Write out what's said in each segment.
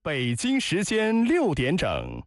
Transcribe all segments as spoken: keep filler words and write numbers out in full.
北京时间六点整。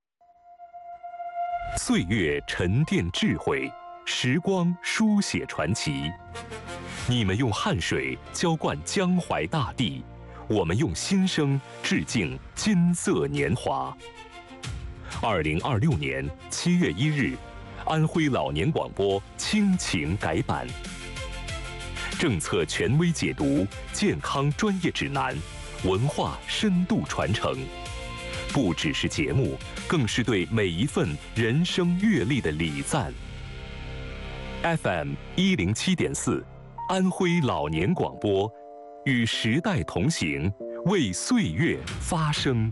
岁月沉淀智慧，时光书写传奇。你们用汗水浇灌江淮大地，我们用心声致敬金色年华。二零二六年七月一日，安徽老年广播亲情改版，政策权威解读，健康专业指南，文化深度传承，不只是节目，更是对每一份人生阅历的礼赞。F M 一零七点四，安徽老年广播，与时代同行，为岁月发声。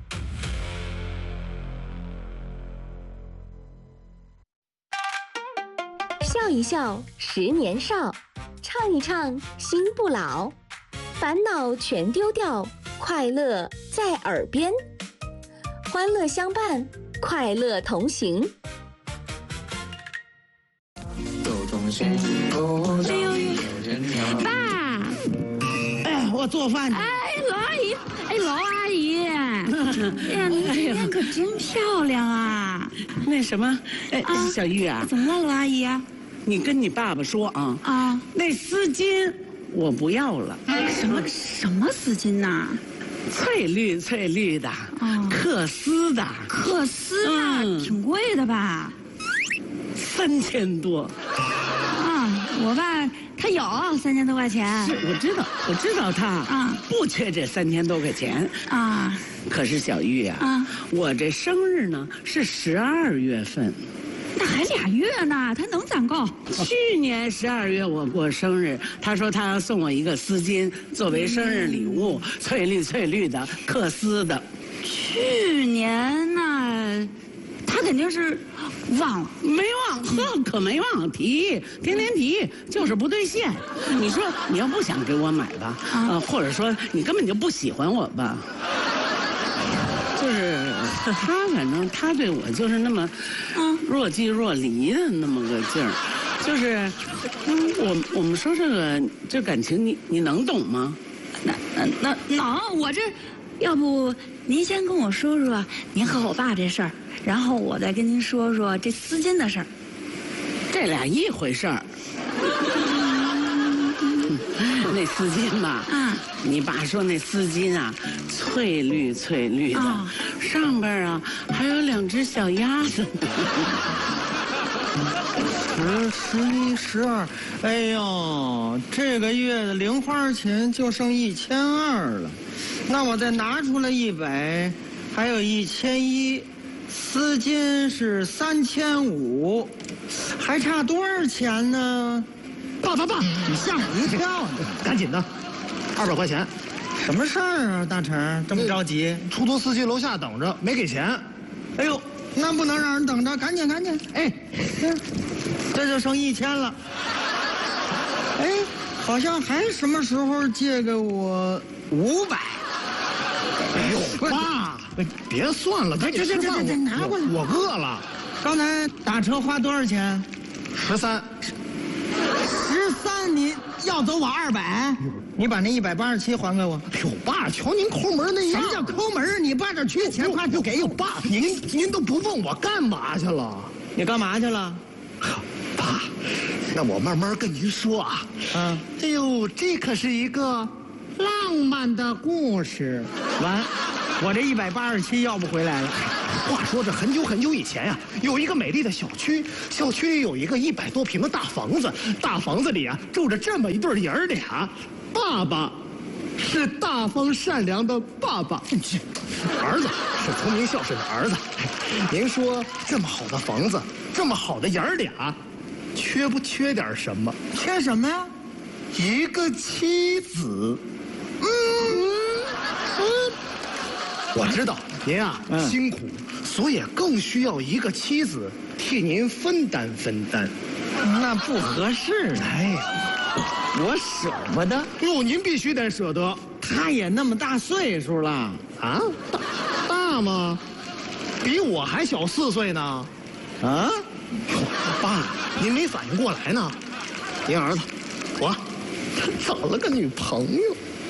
笑一笑，十年少；唱一唱，心不老。烦恼全丢掉，快乐在耳边。欢乐相伴，快乐同行。 爸， 哎，我做饭呢。 哎，老阿姨，哎，老阿姨，哎呀，您今天可真漂亮啊！ 那什么，哎， 啊小玉啊， 怎么了，老阿姨啊？ 你跟你爸爸说啊， 啊， 那丝巾我不要了。 什么什么丝巾呐？ 翠绿翠绿的， 哦缂丝的， 缂丝啊， 嗯挺贵的吧？ 三千多。 啊，我爸他有三千多块钱。 是，我知道，我知道他啊不缺这三千多块钱。 啊可是小玉啊， 啊， 我这生日呢是十二月份。 那还俩月呢，他能攒够？ 去年十二月我过生日，他说他要送我一个丝巾作为生日礼物，翠绿翠绿的，缂丝的。 去年呢，他肯定是忘了。 没忘，呵，可没忘，提，天天提，就是不兑现。你说你要不想给我买吧， 啊呃，或者说你根本就不喜欢我吧，就是他，反正他对我就是那么， 嗯若即若离的那么个劲儿，就是，嗯，我我们说这个这感情你你能懂吗？ 那那那能，我这，要不您先跟我说说您和我爸这事儿，然后我再跟您说说这丝巾的事儿。 这俩一回事儿。那丝巾吧， 啊你爸说那丝巾啊，翠绿翠绿的， 啊上边啊还有两只小鸭子。 十、十一、十二，哎呦，这个月的零花钱就剩一千二了，那我再拿出来一百，还有一千一，丝巾是三千五，还差多少钱呢？ 爸爸爸， 你吓我一跳呢！ 赶紧的，二百块钱。 什么事儿啊，大成这么着急？ 出租司机楼下等着，没给钱。 哎呦，那不能让人等着，赶紧赶紧！哎，这就剩一千了。哎，好像还什么时候借给我五百？ 哎呦，爸，别算了，赶紧吃饭。 这这这拿过来我我饿了。 刚才打车花多少钱？ 十三。 十三，你要走我二百，你把那一百八十七还给我。 哎呦，爸，瞧您抠门那样。 什么叫抠门？你爸这缺钱快不给我。 爸，您您都不问我干嘛去了？ 你干嘛去了？ 爸，那我慢慢跟您说啊。 嗯， 哎呦，这可是一个浪漫的故事。 完，我这一百八十七要不回来了。 话说这很久很久以前呀、啊，有一个美丽的小区，小区里有一个一百多平的大房子，大房子里啊住着这么一对爷儿俩，爸爸是大方善良的爸爸，儿子是聪明孝顺的儿子。您说这么好的房子，这么好的爷儿俩，缺不缺点什么？ 缺什么呀？ 一个妻子。嗯嗯，我知道您啊、嗯、辛苦。所以更需要一个妻子替您分担分担， 那不合适。 哎呀， 我舍不得。 哟，您必须得舍得。 他也那么大岁数了啊？大大吗？比我还小四岁呢。 啊？ 爸，您没反应过来呢。您儿子，我找了个女朋友。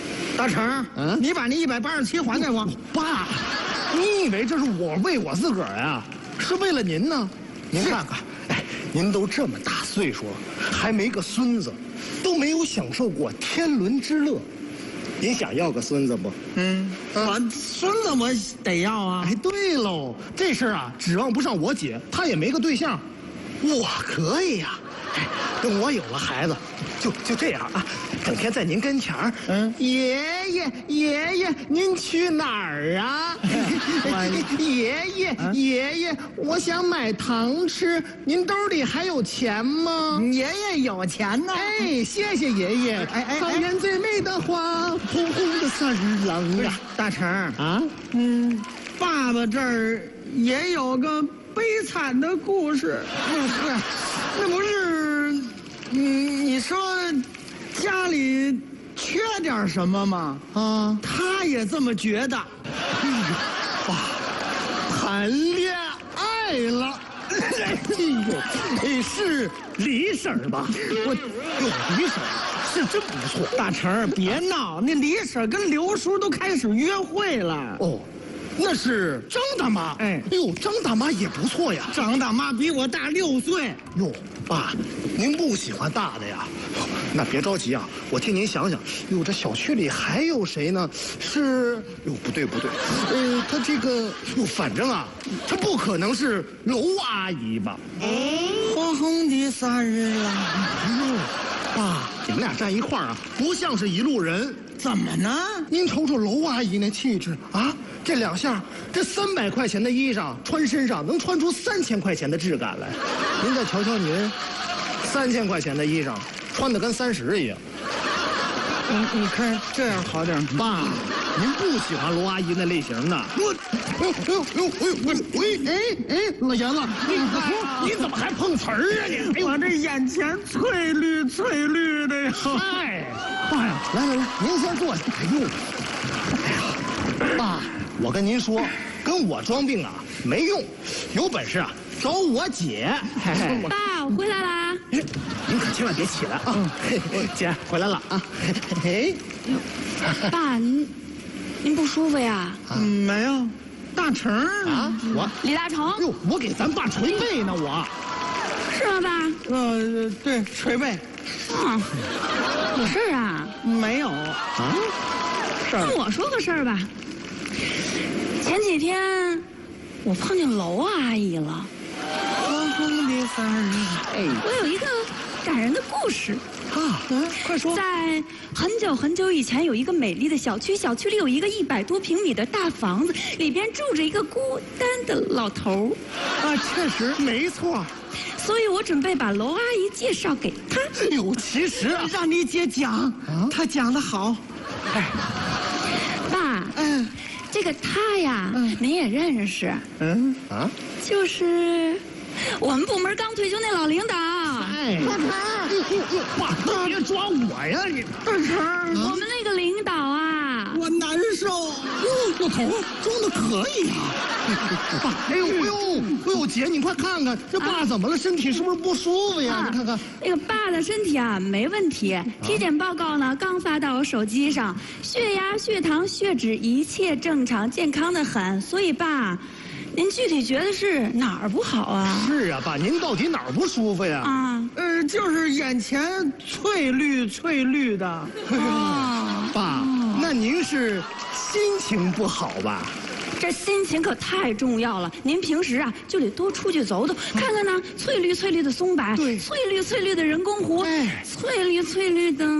大成， 嗯你把那一百八十七还给我。 爸，你以为这是我为我自个儿呀？是为了您呢。您看看，哎，您都这么大岁数了，还没个孙子，都没有享受过天伦之乐。您想要个孙子不？ 嗯，我孙子我得要啊。 哎，对喽，这事儿啊，指望不上我姐，她也没个对象，我可以呀、哎，等我有了孩子，就就这样啊，整天在您跟前儿， 嗯爷爷爷爷，您去哪儿啊？爷爷爷爷，我想买糖吃，您兜里还有钱吗？ 爷爷有钱呢。 哎，谢谢爷爷。 哎哎草原最美的花，红红的三郎啊！ 大成啊， 嗯，爸爸这儿也有个悲惨的故事。嗯，是，那不是，嗯，你说家里缺点什么吗？ 啊， 他也这么觉得。 爸，谈恋爱了。哎呦，哎，是李婶儿吧？我，哟，李婶儿是真不错。 大成，别闹，那李婶跟刘叔都开始约会了。 哦，那是张大妈。 哎哎呦，张大妈也不错呀。 张大妈比我大六岁。 哟，爸，您不喜欢大的呀？那别着急啊，我替您想想。哟，这小区里还有谁呢？是，哟，不对不对，呃，他这个，哟，反正啊，他不可能是娄阿姨吧？ 红红的三日郎， 哎呦，爸，你们俩站一块儿啊，不像是一路人。 怎么呢？ 您瞅瞅娄阿姨那气质啊，这两下，这三百块钱的衣裳穿身上能穿出三千块钱的质感来。您再瞧瞧您，三千块钱的衣裳穿的跟三十一样。 你你看这样好点吗？ 爸，您不喜欢娄阿姨那类型的。我，哎呦哎呦哎呦哎呦哎哎哎，老爷子，你你怎么还碰瓷儿啊你？哎呦， 我这眼前翠绿翠绿的呀！ 嗨，爸呀，来来来，您先坐下。哎呦，哎呀，爸，我跟您说，跟我装病啊没用，有本事啊找我姐。嘿嘿爸，我回来啦！ 您可千万别起来啊！嘿嘿姐回来了啊！嘿， 爸，您您不舒服呀？ 嗯，没有，大成啊，我， 李大成， 哟，我给咱爸捶背呢，我。 是吗，爸？ 呃，对，捶背。 嗯，有事儿啊？ 没有啊？ 那我说个事儿吧。前几天我碰见娄阿姨了。 红红的三日郎。 哎我有一个感人的故事。 啊，嗯，快说。 在很久很久以前，有一个美丽的小区，小区里有一个一百多平米的大房子，里边住着一个孤单的老头儿。 啊，确实没错。 所以我准备把娄阿姨介绍给他。 哎呦，其实啊， 让你姐讲，她讲的好。 哎， 爸， 嗯这个他呀，您也认识， 嗯， 啊， 就是我们部门刚退休那老领导。 哎，大成，哎呦呦，爸，你别抓我呀你！ 大成， 我们那个领导啊， 我难受。 哟，老头装的可以呀、啊。爸，哎呦哎呦哎呦，姐，你快看看这爸怎么了？身体是不是不舒服呀？ 啊你看看。 那个爸的身体啊没问题，体检报告呢刚发到我手机上，血压、血糖、血脂一切正常，健康的很。所以爸，您具体觉得是哪儿不好啊？ 是啊，爸，您到底哪儿不舒服呀？ 啊， 呃，就是眼前翠绿翠绿的。 哦， 爸，那您是心情不好吧？ 这心情可太重要了。您平时啊就得多出去走走，看看呢，翠绿翠绿的松柏， 对翠绿翠绿的人工湖， 哎翠绿翠绿的。